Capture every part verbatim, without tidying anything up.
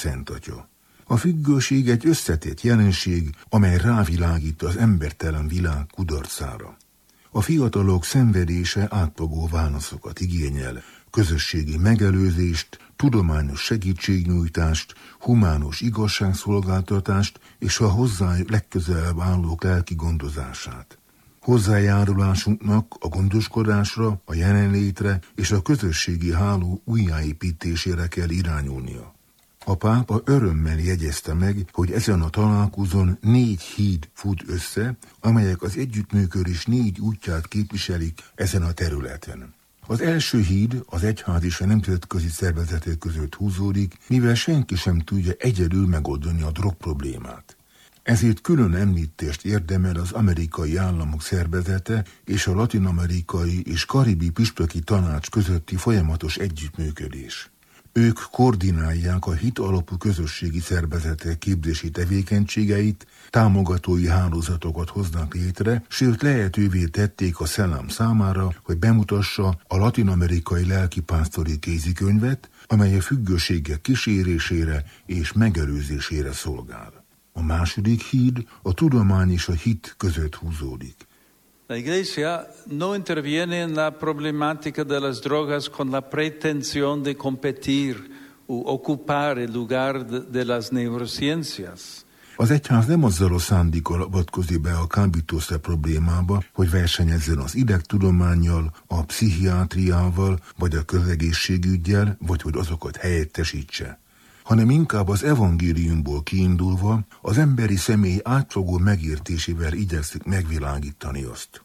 Szent Atya. A függőség egy összetett jelenség, amely rávilágít az embertelen világ kudarcára. A fiatalok szenvedése átfogó válaszokat igényel, közösségi megelőzést, tudományos segítségnyújtást, humános igazságszolgáltatást és a hozzájuk legközelebb állók lelki gondozását. Hozzájárulásunknak a gondoskodásra, a jelenlétre és a közösségi háló újjáépítésére kell irányulnia. A pápa örömmel jegyezte meg, hogy ezen a találkozón négy híd fut össze, amelyek az együttműködés négy útját képviselik ezen a területen. Az első híd az egyház és a nemzetközi szervezetek között húzódik, mivel senki sem tudja egyedül megoldani a drog problémát. Ezért külön említést érdemel az Amerikai Államok Szervezete és a Latin-amerikai és Karibi püspöki tanács közötti folyamatos együttműködés. Ők koordinálják a hit alapú közösségi szervezetek képzési tevékenységeit, támogatói hálózatokat hoznak létre, sőt lehetővé tették a Szellem számára, hogy bemutassa a latin-amerikai lelkipásztori kézikönyvet, amely a függőségek kísérésére és megelőzésére szolgál. A második híd a tudomány és a hit között húzódik. La Iglesia no interviene en la problemática de las drogas con la pretensión de competir u ocupar el lugar de, de las neurociencias. Az egyház nem azzal a szándékkal avatkozik be a kábítószer problémába, hogy versenyezzen az idegtudománnyal, a pszichiátriával, vagy a közegészségüggyel, vagy hogy azokat helyettesítse, hanem inkább az evangéliumból kiindulva az emberi személy átfogó megértésével igyekszik megvilágítani azt.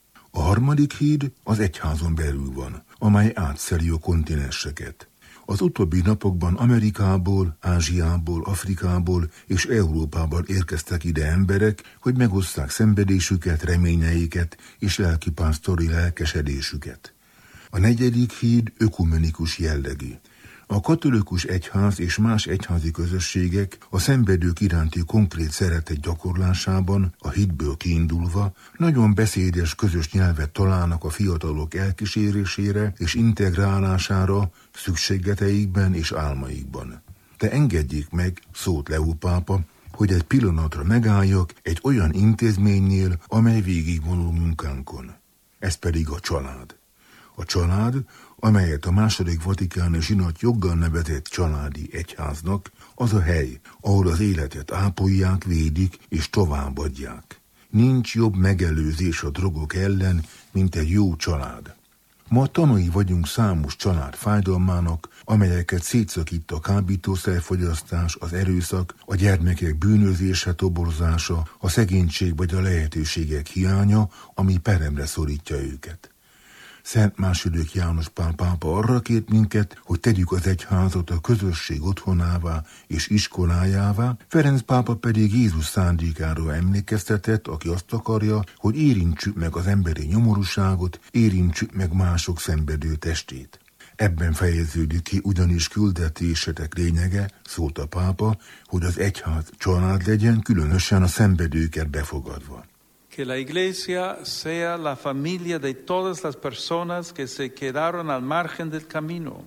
A harmadik híd az egyházon belül van, amely átszeli a kontinenseket. Az utóbbi napokban Amerikából, Ázsiából, Afrikából és Európából érkeztek ide emberek, hogy megosszák szenvedésüket, reményeiket és lelkipásztori lelkesedésüket. A negyedik híd ökumenikus jellegű. A katolikus egyház és más egyházi közösségek a szenvedők iránti konkrét szeretet gyakorlásában, a hitből kiindulva, nagyon beszédes közös nyelvet találnak a fiatalok elkísérésére és integrálására szükségleteikben és álmaikban. De engedjék meg, szólt Leó pápa, hogy egy pillanatra megálljak egy olyan intézménynél, amely végigvonul munkánkon. Ez pedig a család. A család, amelyet a második vatikáni zsinat joggal nevezett családi egyháznak, az a hely, ahol az életet ápolják, védik és továbbadják. Nincs jobb megelőzés a drogok ellen, mint egy jó család. Ma tanúi vagyunk számos család fájdalmának, amelyeket szétszakít a kábítószerfogyasztás, az erőszak, a gyermekek bűnözése, toborzása, a szegénység vagy a lehetőségek hiánya, ami peremre szorítja őket. Szent második János Pál pápa arra kért minket, hogy tegyük az egyházat a közösség otthonává és iskolájává, Ferenc pápa pedig Jézus szándékáról emlékeztetett, aki azt akarja, hogy érintsük meg az emberi nyomorúságot, érintsük meg mások szenvedő testét. Ebben fejeződik ki ugyanis küldetésetek lényege, szólt a pápa, hogy az egyház család legyen, különösen a szenvedőket befogadva. Que la Iglesia sea la familia de todas las personas que se quedaron al margen del camino.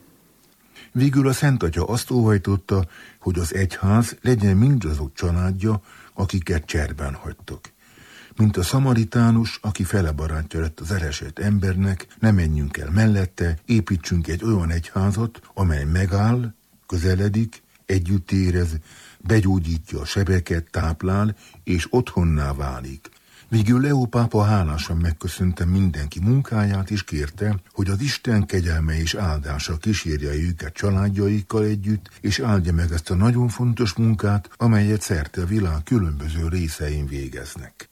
Végül a Szent Atya azt óhajtotta, hogy az egyház legyen mindazok családja, akiket cserben hagytok. Mint a szamaritánus, aki felebarátja lett az elesett embernek, ne menjünk el mellette, építsünk egy olyan egyházat, amely megáll, közeledik, együtt érez, begyógyítja a sebeket, táplál és otthonná válik. Végül Leó pápa hálásan megköszönte mindenki munkáját, és kérte, hogy az Isten kegyelme és áldása kísérje őket családjaikkal együtt, és áldja meg ezt a nagyon fontos munkát, amelyet szerte a világ különböző részein végeznek.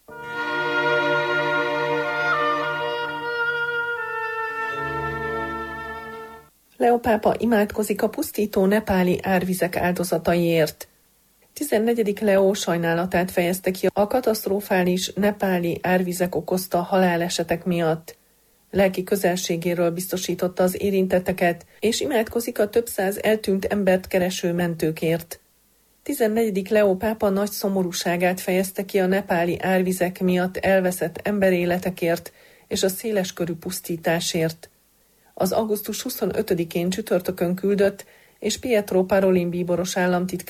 Leó pápa imádkozik a pusztító nepáli árvizek áldozataiért. tizennegyedik Leó sajnálatát fejezte ki a katasztrofális nepáli árvizek okozta halálesetek miatt. Lelki közelségéről biztosította az érintetteket, és imádkozik a több száz eltűnt embert kereső mentőkért. tizennegyedik Leó pápa nagy szomorúságát fejezte ki a nepáli árvizek miatt elveszett emberéletekért és a széleskörű pusztításért. Az augusztus huszonötödikén csütörtökön küldött és Pietro Parolin bíboros államtitkár